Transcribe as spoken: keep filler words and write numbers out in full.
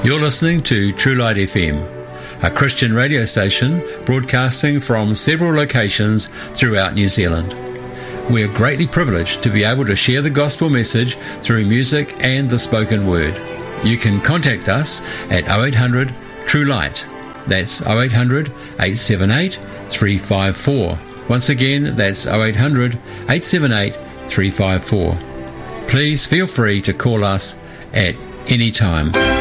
You're listening to True Light F M, a Christian radio station broadcasting from several locations throughout New Zealand. We are greatly privileged to be able to share the gospel message through music and the spoken word. You can contact us at oh eight hundred True Light. That's oh eight hundred, eight seven eight, three five four. Once again, that's oh eight hundred, eight seven eight, three five four. Please feel free to call us at any time.